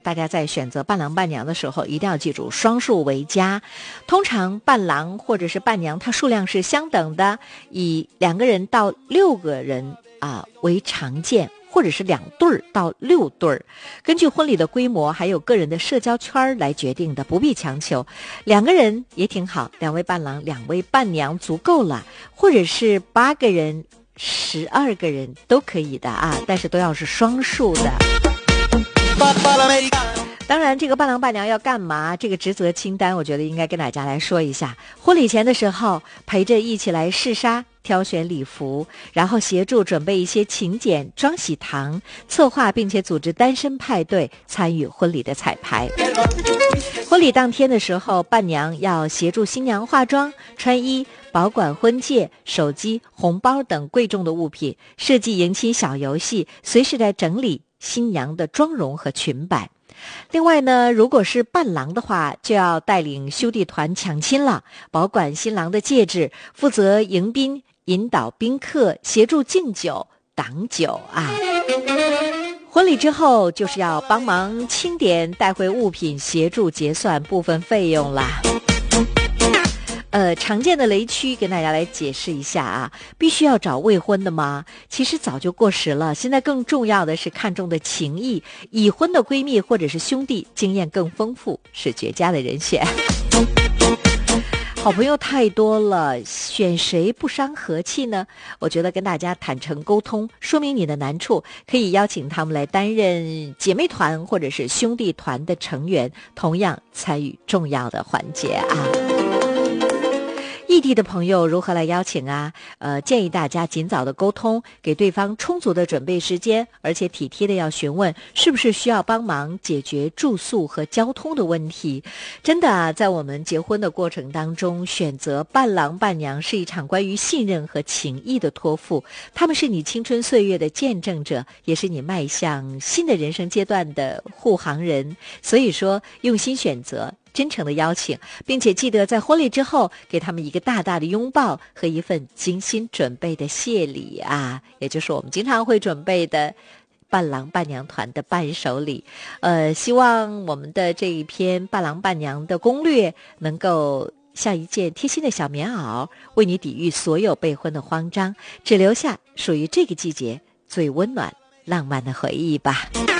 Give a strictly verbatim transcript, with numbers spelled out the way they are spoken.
大家在选择伴郎伴娘的时候一定要记住双数为佳。通常伴郎或者是伴娘它数量是相等的，以两个人到六个人啊为常见，或者是两对儿到六对儿，根据婚礼的规模还有个人的社交圈来决定的，不必强求。两个人也挺好，两位伴郎两位伴娘足够了，或者是八个人十二个人都可以的啊，但是都要是双数的。当然这个伴郎伴娘要干嘛，这个职责清单我觉得应该跟大家来说一下。婚礼前的时候陪着一起来试纱挑选礼服，然后协助准备一些请柬装喜糖，策划并且组织单身派对，参与婚礼的彩排。婚礼当天的时候，伴娘要协助新娘化妆穿衣，保管婚戒、手机、红包等贵重的物品，设计迎亲小游戏，随时在整理新娘的妆容和裙摆。另外呢，如果是伴郎的话，就要带领兄弟团抢亲了，保管新郎的戒指，负责迎宾、引导宾客，协助敬酒、挡酒啊。婚礼之后就是要帮忙清点带回物品，协助结算部分费用啦。呃，常见的雷区跟大家来解释一下啊，必须要找未婚的吗？其实早就过时了，现在更重要的是看重的情谊，已婚的闺蜜或者是兄弟，经验更丰富，是绝佳的人选。好朋友太多了，选谁不伤和气呢？我觉得跟大家坦诚沟通，说明你的难处，可以邀请他们来担任姐妹团或者是兄弟团的成员，同样参与重要的环节啊。异地的朋友如何来邀请啊？呃，建议大家尽早的沟通，给对方充足的准备时间，而且体贴的要询问是不是需要帮忙解决住宿和交通的问题。真的啊，在我们结婚的过程当中，选择伴郎伴娘是一场关于信任和情谊的托付，他们是你青春岁月的见证者，也是你迈向新的人生阶段的护航人。所以说，用心选择，真诚的邀请，并且记得在婚礼之后给他们一个大大的拥抱和一份精心准备的谢礼啊，也就是我们经常会准备的伴郎伴娘团的伴手礼。呃，希望我们的这一篇伴郎伴娘的攻略能够像一件贴心的小棉袄，为你抵御所有备婚的慌张，只留下属于这个季节最温暖浪漫的回忆吧。